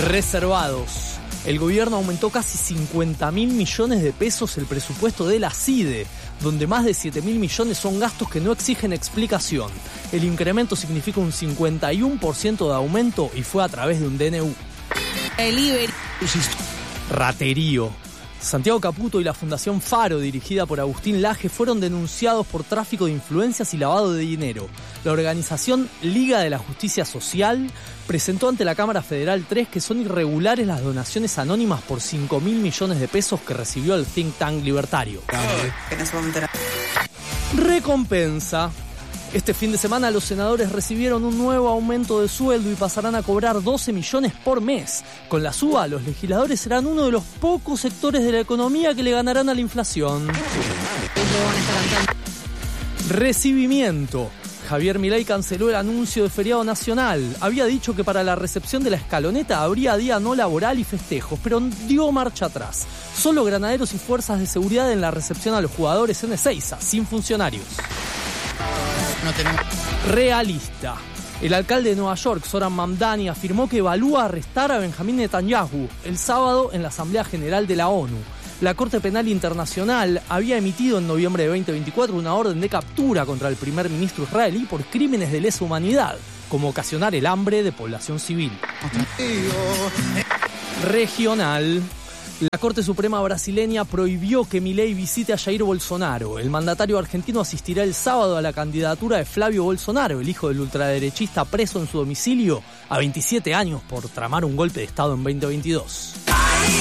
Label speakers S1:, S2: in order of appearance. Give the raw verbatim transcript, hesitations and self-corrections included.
S1: Reservados. El gobierno aumentó casi cincuenta mil millones de pesos el presupuesto de la CIDE, donde más de siete mil millones son gastos que no exigen explicación. El incremento significa un cincuenta y uno por ciento de aumento y fue a través de un D N U.
S2: Delivery.
S1: Raterío. Santiago Caputo y la Fundación Faro, dirigida por Agustín Laje, fueron denunciados por tráfico de influencias y lavado de dinero. La organización Liga de la Justicia Social presentó ante la Cámara Federal tres que son irregulares las donaciones anónimas por cinco mil millones de pesos que recibió el think tank libertario. Recompensa. Este fin de semana los senadores recibieron un nuevo aumento de sueldo y pasarán a cobrar doce millones por mes. Con la suba, los legisladores serán uno de los pocos sectores de la economía que le ganarán a la inflación. Recibimiento. Javier Milei canceló el anuncio de feriado nacional. Había dicho que para la recepción de la escaloneta habría día no laboral y festejos, pero dio marcha atrás. Solo granaderos y fuerzas de seguridad en la recepción a los jugadores en Ezeiza, sin funcionarios.
S2: No tenemos...
S1: Realista. El alcalde de Nueva York, Zoran Mamdani, afirmó que evalúa arrestar a Benjamín Netanyahu el sábado en la Asamblea General de la ONU. La Corte Penal Internacional había emitido en noviembre de veinte veinticuatro una orden de captura contra el primer ministro israelí por crímenes de lesa humanidad, como ocasionar el hambre de población civil. Regional. La Corte Suprema brasileña prohibió que Milei visite a Jair Bolsonaro. El mandatario argentino asistirá el sábado a la candidatura de Flavio Bolsonaro, el hijo del ultraderechista preso en su domicilio a veintisiete años por tramar un golpe de Estado en veinte veintidós.